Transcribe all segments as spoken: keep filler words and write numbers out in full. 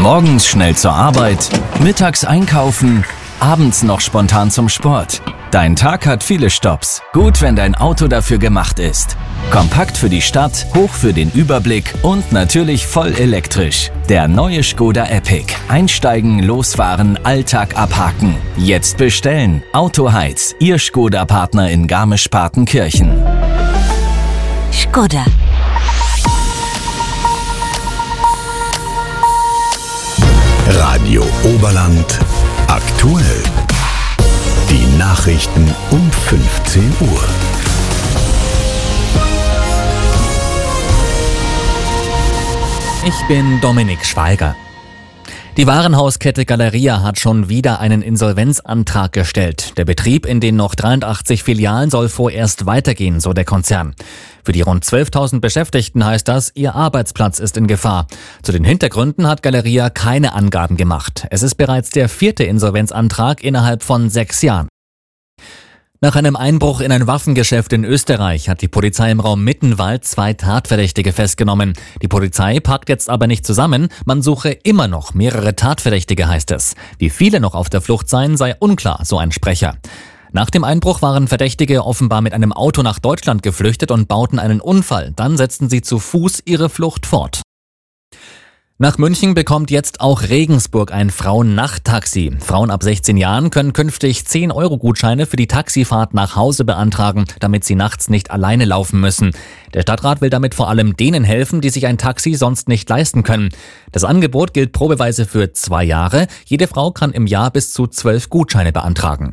Morgens schnell zur Arbeit, mittags einkaufen, abends noch spontan zum Sport. Dein Tag hat viele Stopps. Gut, wenn dein Auto dafür gemacht ist. Kompakt für die Stadt, hoch für den Überblick und natürlich voll elektrisch. Der neue Škoda Epiq. Einsteigen, losfahren, Alltag abhaken. Jetzt bestellen. Autoheiz, Ihr Škoda-Partner in Garmisch-Partenkirchen. Škoda. Radio Oberland aktuell. Die Nachrichten um fünfzehn Uhr. Ich bin Dominik Schweiger. Die Warenhauskette Galeria hat schon wieder einen Insolvenzantrag gestellt. Der Betrieb in den noch dreiundachtzig Filialen soll vorerst weitergehen, so der Konzern. Für die rund zwölftausend Beschäftigten heißt das, ihr Arbeitsplatz ist in Gefahr. Zu den Hintergründen hat Galeria keine Angaben gemacht. Es ist bereits der vierte Insolvenzantrag innerhalb von sechs Jahren. Nach einem Einbruch in ein Waffengeschäft in Österreich hat die Polizei im Raum Mittenwald zwei Tatverdächtige festgenommen. Die Polizei packt jetzt aber nicht zusammen, man suche immer noch mehrere Tatverdächtige, heißt es. Wie viele noch auf der Flucht seien, sei unklar, so ein Sprecher. Nach dem Einbruch waren Verdächtige offenbar mit einem Auto nach Deutschland geflüchtet und bauten einen Unfall. Dann setzten sie zu Fuß ihre Flucht fort. Nach München bekommt jetzt auch Regensburg ein Frauen-Nacht-Taxi. Frauen ab sechzehn Jahren können künftig zehn Euro Gutscheine für die Taxifahrt nach Hause beantragen, damit sie nachts nicht alleine laufen müssen. Der Stadtrat will damit vor allem denen helfen, die sich ein Taxi sonst nicht leisten können. Das Angebot gilt probeweise für zwei Jahre. Jede Frau kann im Jahr bis zu zwölf Gutscheine beantragen.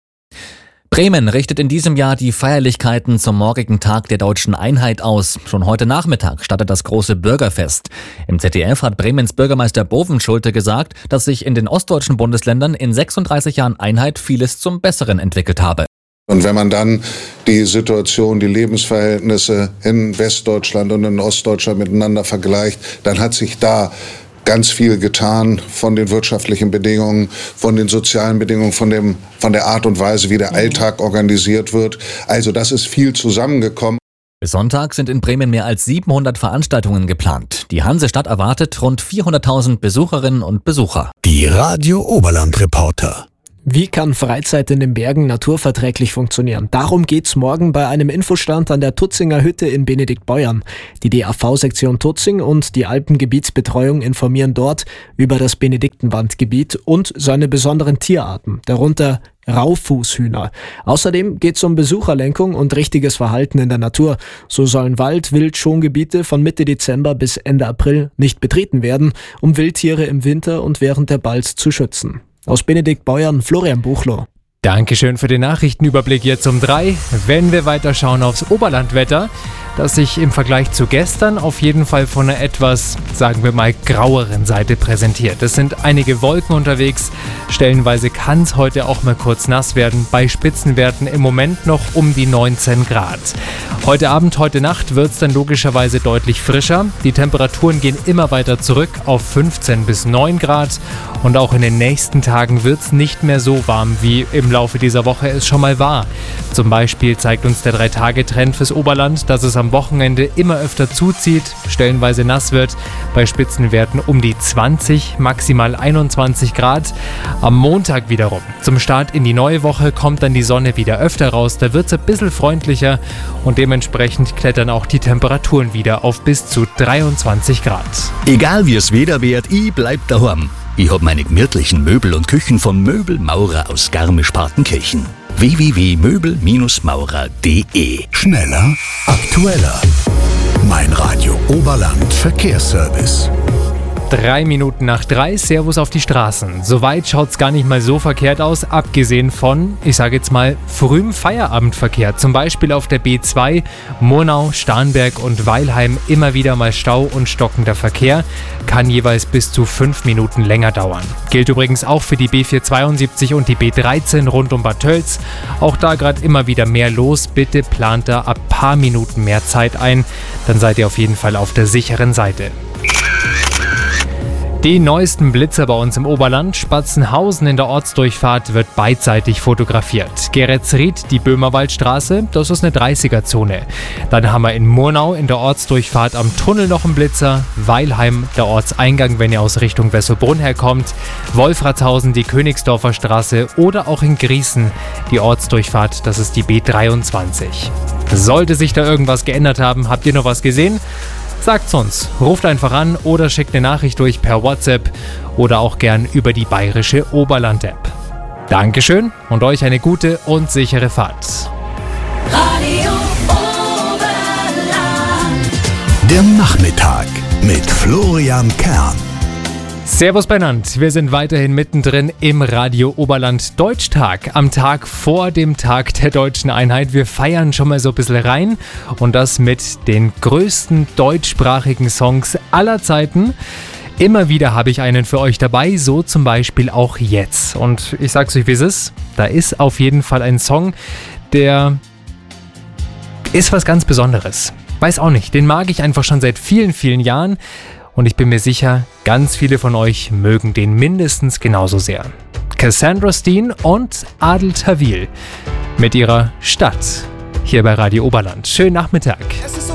Bremen richtet in diesem Jahr die Feierlichkeiten zum morgigen Tag der Deutschen Einheit aus. Schon heute Nachmittag startet das große Bürgerfest. Im Z D F hat Bremens Bürgermeister Bovenschulte gesagt, dass sich in den ostdeutschen Bundesländern in sechsunddreißig Jahren Einheit vieles zum Besseren entwickelt habe. Und wenn man dann die Situation, die Lebensverhältnisse in Westdeutschland und in Ostdeutschland miteinander vergleicht, dann hat sich da ganz viel getan von den wirtschaftlichen Bedingungen, von den sozialen Bedingungen, von dem, von der Art und Weise, wie der Alltag organisiert wird. Also das ist viel zusammengekommen. Bis Sonntag sind in Bremen mehr als siebenhundert Veranstaltungen geplant. Die Hansestadt erwartet rund vierhunderttausend Besucherinnen und Besucher. Die Radio Oberland Reporter. Wie kann Freizeit in den Bergen naturverträglich funktionieren? Darum geht's morgen bei einem Infostand an der Tutzinger Hütte in Benediktbeuern. Die D A V-Sektion Tutzing und die Alpengebietsbetreuung informieren dort über das Benediktenwandgebiet und seine besonderen Tierarten, darunter Raufußhühner. Außerdem geht's um Besucherlenkung und richtiges Verhalten in der Natur. So sollen Wald-, Wildschongebiete von Mitte Dezember bis Ende April nicht betreten werden, um Wildtiere im Winter und während der Balz zu schützen. Aus Benediktbeuern, Florian Buchloh. Dankeschön für den Nachrichtenüberblick jetzt um drei. Wenn wir weiter schauen aufs Oberlandwetter, das sich im Vergleich zu gestern auf jeden Fall von einer etwas, sagen wir mal, graueren Seite präsentiert. Es sind einige Wolken unterwegs. Stellenweise kann es heute auch mal kurz nass werden. Bei Spitzenwerten im Moment noch um die neunzehn Grad. Heute Abend, heute Nacht wird es dann logischerweise deutlich frischer. Die Temperaturen gehen immer weiter zurück auf fünfzehn bis neun Grad. Und auch in den nächsten Tagen wird es nicht mehr so warm, wie im Laufe dieser Woche es schon mal war. Zum Beispiel zeigt uns der drei Tage Trend fürs Oberland, dass es am Wochenende immer öfter zuzieht, stellenweise nass wird, bei Spitzenwerten um die zwanzig, maximal einundzwanzig Grad. Am Montag wiederum, zum Start in die neue Woche, kommt dann die Sonne wieder öfter raus, da wird es ein bisschen freundlicher und dementsprechend klettern auch die Temperaturen wieder auf bis zu dreiundzwanzig Grad. Egal wie es Wetter wird, ich bleib daheim. Ich hab meine gemütlichen Möbel und Küchen vom Möbelmaurer aus Garmisch-Partenkirchen. w w w punkt möbel maurer punkt d e. Schneller, aktueller. Mein Radio Oberland Verkehrsservice. Drei Minuten nach drei, Servus auf die Straßen. Soweit schaut's gar nicht mal so verkehrt aus, abgesehen von, ich sage jetzt mal, frühem Feierabendverkehr. Zum Beispiel auf der B zwei, Murnau, Starnberg und Weilheim immer wieder mal Stau und stockender Verkehr. Kann jeweils bis zu fünf Minuten länger dauern. Gilt übrigens auch für die B vierhundertzweiundsiebzig und die B dreizehn rund um Bad Tölz. Auch da gerade immer wieder mehr los. Bitte plant da ein paar Minuten mehr Zeit ein. Dann seid ihr auf jeden Fall auf der sicheren Seite. Die neuesten Blitzer bei uns im Oberland. Spatzenhausen in der Ortsdurchfahrt wird beidseitig fotografiert. Geretsried, die Böhmerwaldstraße, das ist eine dreißiger-Zone. Dann haben wir in Murnau in der Ortsdurchfahrt am Tunnel noch einen Blitzer. Weilheim, der Ortseingang, wenn ihr aus Richtung Wessobrunn herkommt. Wolfratshausen, die Königsdorfer Straße oder auch in Griesen die Ortsdurchfahrt, das ist die B dreiundzwanzig. Sollte sich da irgendwas geändert haben, habt ihr noch was gesehen? Sagt's uns, ruft einfach an oder schickt eine Nachricht durch per WhatsApp oder auch gern über die Bayerische Oberland-App. Dankeschön und euch eine gute und sichere Fahrt. Radio Oberland. Der Nachmittag mit Florian Kern. Servus Benannt, wir sind weiterhin mittendrin im Radio Oberland Deutschtag, am Tag vor dem Tag der Deutschen Einheit. Wir feiern schon mal so ein bisschen rein und das mit den größten deutschsprachigen Songs aller Zeiten. Immer wieder habe ich einen für euch dabei, so zum Beispiel auch jetzt. Und ich sag's euch, wie es ist, da ist auf jeden Fall ein Song, der ist was ganz Besonderes. Weiß auch nicht, den mag ich einfach schon seit vielen, vielen Jahren. Und ich bin mir sicher, ganz viele von euch mögen den mindestens genauso sehr. Cassandra Steen und Adel Tawil mit ihrer Stadt hier bei Radio Oberland. Schönen Nachmittag. Es ist